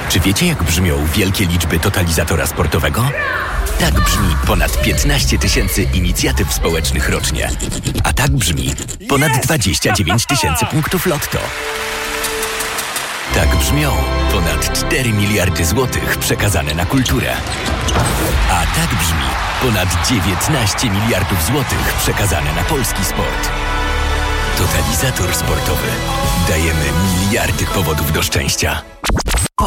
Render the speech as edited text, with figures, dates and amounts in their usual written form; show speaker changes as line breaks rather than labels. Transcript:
Czy wiecie, jak brzmią wielkie liczby totalizatora sportowego? Tak brzmi ponad 15 000 inicjatyw społecznych rocznie. A tak brzmi ponad 29 000 punktów Lotto. Tak brzmią ponad 4 miliardy złotych przekazane na kulturę. A tak brzmi ponad 19 miliardów złotych przekazane na polski sport. Totalizator sportowy. Dajemy miliardy powodów do szczęścia.